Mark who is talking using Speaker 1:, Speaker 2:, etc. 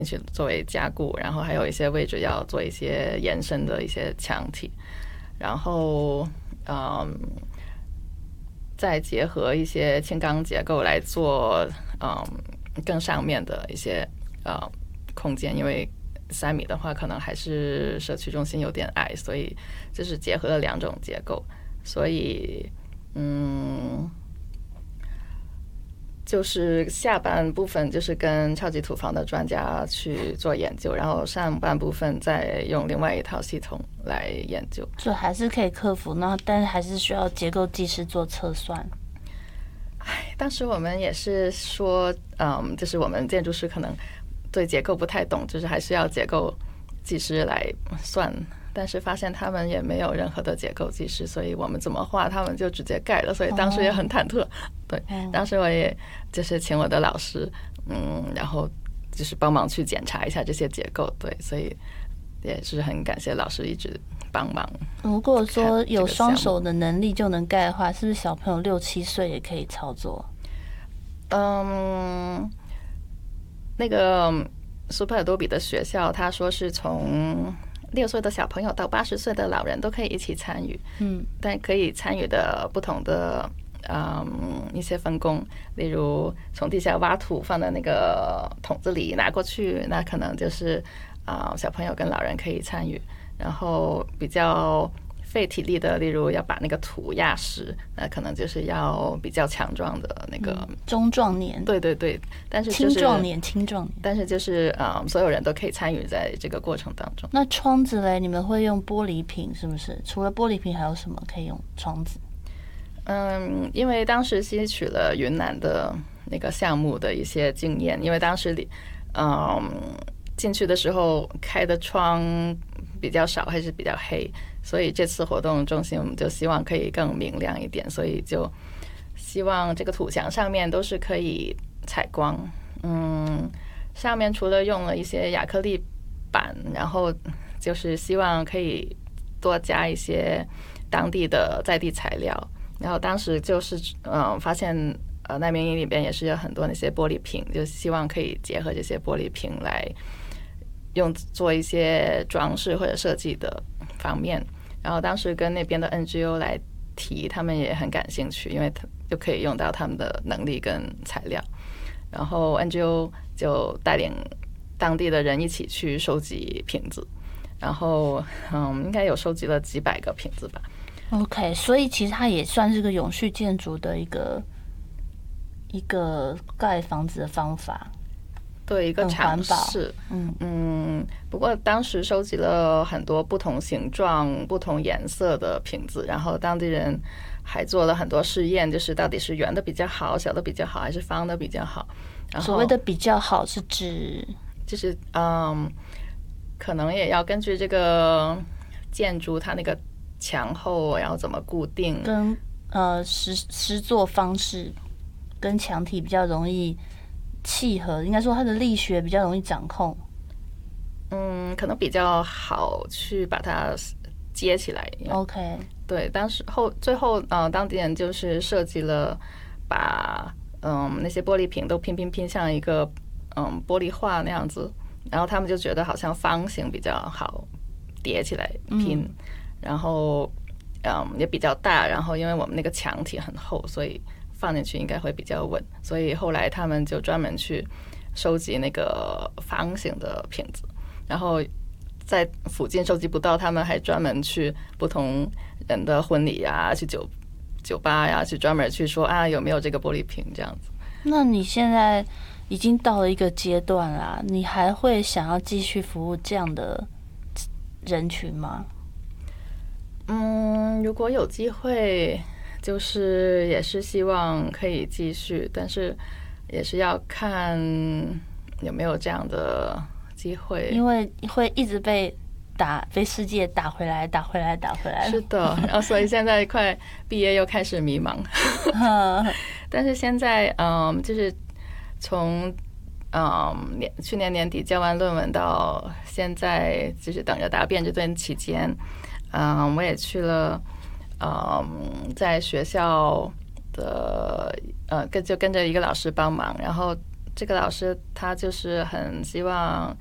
Speaker 1: 去作为加固，然后还有一些位置要做一些延伸的一些墙体，然后再结合一些轻钢结构来做更上面的一些空间，因为3米的话可能还是社区中心有点矮，所以就是结合了2种结构，所以就是下半部分就是跟超级土房的专家去做研究，然后上半部分再用另外一套系统来研究。
Speaker 2: 这还是可以克服，那但是还是需要结构技师做测算。
Speaker 1: 当时我们也是说，就是我们建筑师可能对结构不太懂，就是还是要结构技师来算。但是发现他们也没有任何的结构技师，所以我们怎么画他们就直接盖了，所以当时也很忐忑。对，当时我也就是请我的老师，然后就是帮忙去检查一下这些结构。对，所以也是很感谢老师一直帮忙。
Speaker 2: 如果说有双手的能力就能盖的话，是不是小朋友6、7岁也可以操作？
Speaker 1: 那个苏佩尔多比的学校，他说是从6岁的小朋友到80岁的老人都可以一起参与，但可以参与的不同的一些分工，例如从地下挖土放在那个桶子里拿过去，那可能就是小朋友跟老人可以参与。然后比较费体力的，例如要把那个土压实，那可能就是要比较强壮的那个
Speaker 2: 中壮年，
Speaker 1: 对对对，但是就是
Speaker 2: 青壮年，但
Speaker 1: 是就是所有人都可以参与在这个过程当中。
Speaker 2: 那窗子嘞，你们会用玻璃瓶是不是？除了玻璃瓶还有什么可以用窗子？
Speaker 1: 因为当时吸取了云南的那个项目的一些经验，因为当时进去的时候开的窗比较少，还是比较黑，所以这次活动中心我们就希望可以更明亮一点，所以就希望这个土墙上面都是可以采光。上面除了用了一些亚克力板，然后就是希望可以多加一些当地的在地材料。然后当时就是发现难民营里边也是有很多那些玻璃瓶，就希望可以结合这些玻璃瓶来用做一些装饰或者设计的方面。然后当时跟那边的 NGO 来提，他们也很感兴趣，因为就可以用到他们的能力跟材料。然后 NGO 就带领当地的人一起去收集瓶子，然后应该有收集了几百个瓶子吧。
Speaker 2: OK， 所以其实它也算是个永续建筑的一个盖房子的方法，
Speaker 1: 对，一个尝试。不过当时收集了很多不同形状、不同颜色的瓶子，然后当地人还做了很多试验，就是到底是圆的比较好、小的比较好，还是方的比较好。然后
Speaker 2: 所谓的比较好是指，
Speaker 1: 就是可能也要根据这个建筑它那个墙厚，然后怎么固定，
Speaker 2: 跟施作方式跟墙体比较容易契合，应该说它的力学比较容易掌控。
Speaker 1: 可能比较好去把它接起来。
Speaker 2: OK，
Speaker 1: 对，最后当地人就是设计了把那些玻璃瓶都拼像一个玻璃画那样子，然后他们就觉得好像方形比较好叠起来拼。然后也比较大，然后因为我们那个墙体很厚，所以放进去应该会比较稳，所以后来他们就专门去收集那个方形的瓶子，然后在附近收集不到，他们还专门去不同人的婚礼啊，去酒吧呀，去专门去说有没有这个玻璃瓶这样子。
Speaker 2: 那你现在已经到了一个阶段啦，你还会想要继续服务这样的人群吗？
Speaker 1: 如果有机会，就是也是希望可以继续，但是也是要看有没有这样的机会，
Speaker 2: 因为会一直被世界打回来。
Speaker 1: 是的，然后所以现在快毕业又开始迷茫。但是现在就是从去年年底交完论文到现在，就是等着答辩这段期间。我也去了，在学校的就跟着一个老师帮忙，然后这个老师他就是很希望